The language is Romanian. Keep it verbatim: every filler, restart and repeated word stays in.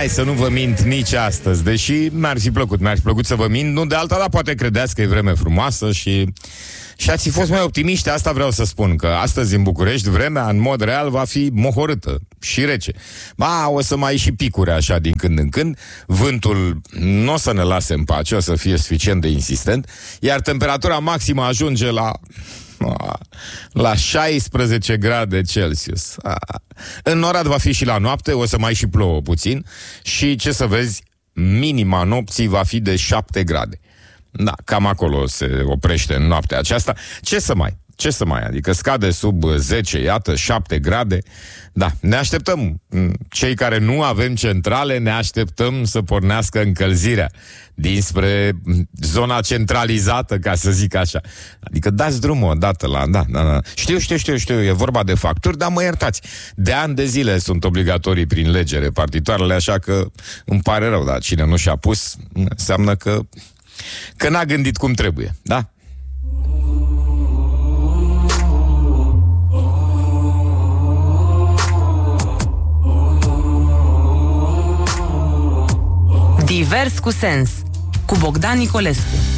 hai să nu vă mint nici astăzi, deși mi-ar fi plăcut, mi-ar fi plăcut să vă mint, nu de alta, dar poate credeți că e vreme frumoasă și... Și ați fi fost mai optimiști, asta vreau să spun, că astăzi în București vremea în mod real va fi mohorâtă și rece. Ba, o să mai și picure așa din când în când, vântul nu o să ne lase în pace, o să fie suficient de insistent, iar temperatura maximă ajunge la... la șaisprezece grade Celsius. În Oradea va fi și la noapte, o să mai și plouă puțin și ce să vezi, minima nopții va fi de șapte grade. Da, cam acolo se oprește în noaptea aceasta. Ce să mai? Ce să mai? Adică scade sub zece, iată, șapte grade. Da, ne așteptăm. Cei care nu avem centrale, ne așteptăm să pornească încălzirea dinspre zona centralizată, ca să zic așa. Adică dați drumul odată la... Da, da, da. Știu, știu, știu, știu, e vorba de facturi, dar mă iertați. De ani de zile sunt obligatorii prin lege repartitoarele, așa că îmi pare rău, dar cine nu și-a pus, înseamnă că că n-a gândit cum trebuie, da? Divers cu sens, cu Bogdan Nicolescu.